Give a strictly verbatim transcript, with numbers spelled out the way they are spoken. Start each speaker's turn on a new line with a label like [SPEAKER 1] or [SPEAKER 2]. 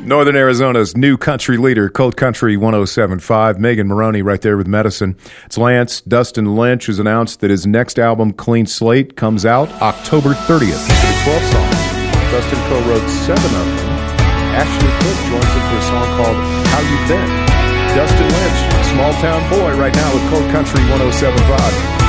[SPEAKER 1] Northern Arizona's new country leader, Cold Country one oh seven point five. Megan Maroney right there with Medicine. It's Lance. Dustin Lynch has announced that his next album, Clean Slate, comes out October thirtieth. For the twelve songs, Dustin co-wrote seven of them. Ashley Cook joins him for a song called How You Been. Dustin Lynch, small town boy right now with Cold Country one oh seven point five.